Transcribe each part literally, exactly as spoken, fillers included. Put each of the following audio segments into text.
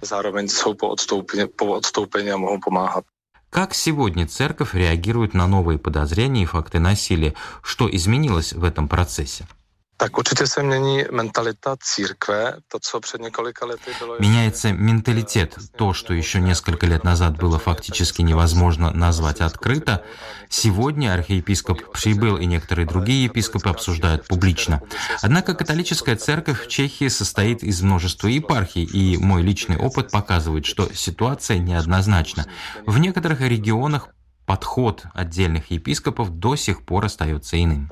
zároveň jsou po odstoupení, po odstoupení a mohou pomáhat. Как сегодня церковь реагирует на новые подозрения и факты насилия? Что изменилось в этом процессе? Tak určitě se mění mentalita církve, to, co před několika lety bylo... Меняется менталитет. То, что еще несколько лет назад было фактически невозможно назвать открыто, сегодня архиепископ Прибыл и некоторые другие епископы обсуждают публично. Однако католическая церковь в Чехии состоит из множества епархий, и мой личный опыт показывает, что ситуация неоднозначна. В некоторых регионах подход отдельных епископов до сих пор остается иным.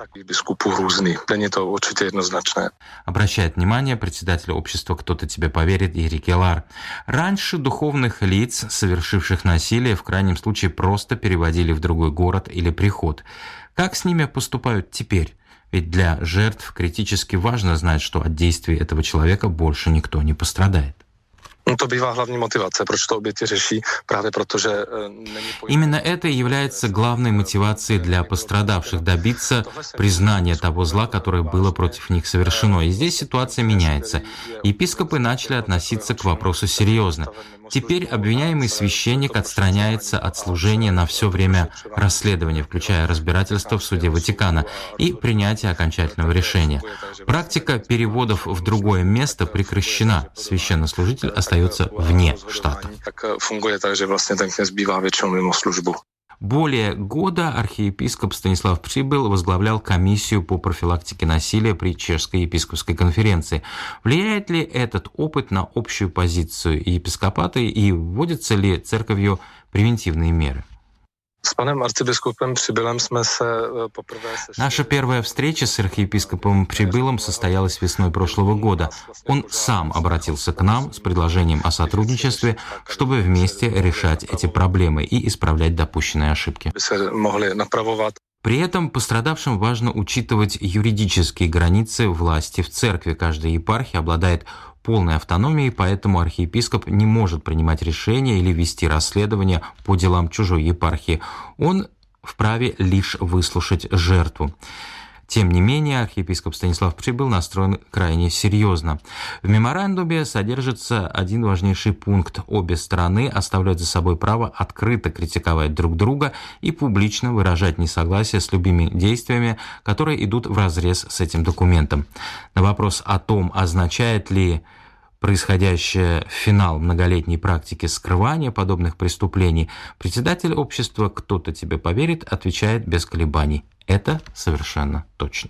Обращает внимание председатель общества «Кто-то тебе поверит» Эрик Елар. Раньше духовных лиц, совершивших насилие, в крайнем случае просто переводили в другой город или приход. Как с ними поступают теперь? Ведь для жертв критически важно знать, что от действий этого человека больше никто не пострадает. To bývá hlavní motivace, proč to oběti řeší, právě protože není... Именно это является главной мотивацией для пострадавших добиться признания того зла, которое было против них совершено. И здесь ситуация меняется. Епископы начали относиться к вопросу серьезно. Теперь обвиняемый священник отстраняется от служения на все время расследования, включая разбирательство в суде Ватикана и принятие окончательного решения. Практика переводов в другое место прекращена. Священнослужитель остается вне штата. Более года архиепископ Станислав Прибыл возглавлял комиссию по профилактике насилия при Чешской епископской конференции. Влияет ли этот опыт на общую позицию епископата и вводятся ли церковью превентивные меры? Наша первая встреча с архиепископом Прибылом состоялась весной прошлого года. Он сам обратился к нам с предложением о сотрудничестве, чтобы вместе решать эти проблемы и исправлять допущенные ошибки. При этом пострадавшим важно учитывать юридические границы власти в церкви. Каждая епархия обладает полной автономией, поэтому архиепископ не может принимать решения или вести расследование по делам чужой епархии. Он вправе лишь выслушать жертву. Тем не менее, архиепископ Станислав Прибыл настроен крайне серьезно. В меморандуме содержится один важнейший пункт. Обе стороны оставляют за собой право открыто критиковать друг друга и публично выражать несогласие с любыми действиями, которые идут вразрез с этим документом. На вопрос о том, означает ли происходящее финал многолетней практики скрывания подобных преступлений, председатель общества «Кто-то тебе поверит» отвечает без колебаний. Это совершенно точно.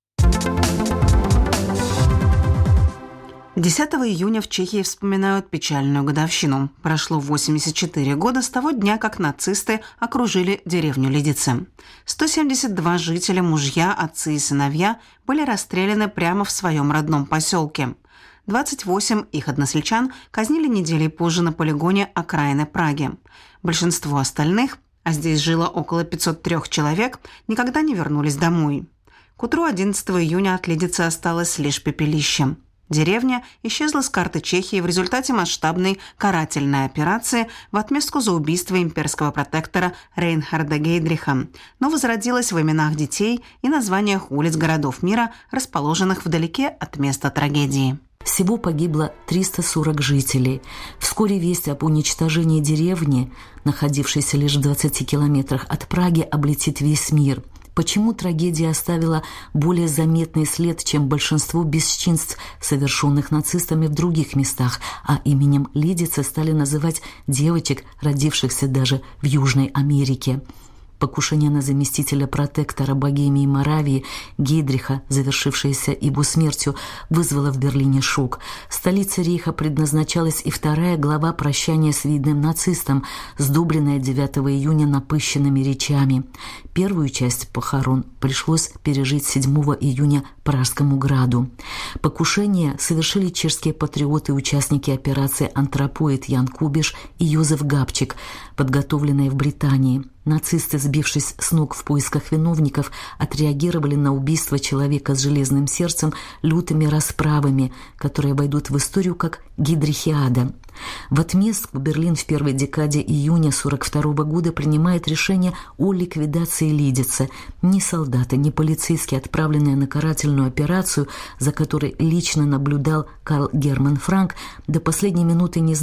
десятого июня в Чехии вспоминают печальную годовщину. Прошло восемьдесят четыре года с того дня, как нацисты окружили деревню Лидице. сто семьдесят два жителя, мужья, отцы и сыновья, были расстреляны прямо в своем родном поселке. двадцать восемь их односельчан казнили неделей позже на полигоне окраины Праги. Большинство остальных, а здесь жило около пятьсот три человек, никогда не вернулись домой. К утру одиннадцатого июня от Лидицы осталось лишь пепелище. Деревня исчезла с карты Чехии в результате масштабной карательной операции в отместку за убийство имперского протектора Рейнхарда Гейдриха, но возродилась в именах детей и названиях улиц городов мира, расположенных вдалеке от места трагедии. Всего погибло триста сорок жителей. Вскоре весть об уничтожении деревни, находившейся лишь в двадцати километрах от Праги, облетит весь мир. Почему трагедия оставила более заметный след, чем большинство бесчинств, совершенных нацистами в других местах, а именем Лидицы стали называть девочек, родившихся даже в Южной Америке? Покушение на заместителя протектора Богемии и Моравии Гейдриха, завершившееся его смертью, вызвало в Берлине шок. Столице рейха предназначалась и вторая глава прощания с видным нацистом, сдобренная девятого июня напыщенными речами. Первую часть похорон пришлось пережить седьмого июня Пражскому граду. Покушение совершили чешские патриоты, участники операции «Антропоид» Ян Кубиш и Йозеф Габчик, подготовленные в Британии. Нацисты, сбившись с ног в поисках виновников, отреагировали на убийство человека с железным сердцем лютыми расправами, которые войдут в историю как Гейдрихиада. В отместку Берлин в первой декаде июня сорок второго года принимает решение о ликвидации Лидицы. Ни солдаты, ни полицейские, отправленные на карательную операцию, за которой лично наблюдал Карл Герман Франк, до последней минуты не знали,